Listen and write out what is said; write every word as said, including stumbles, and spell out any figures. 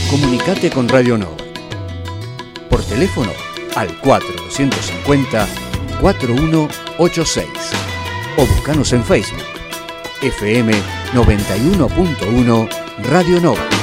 Comunicate con Radio Nova. Por teléfono al cuatro dos cinco cero cuatro uno ocho seis o buscanos en Facebook F M noventa y uno punto uno Radio Nova.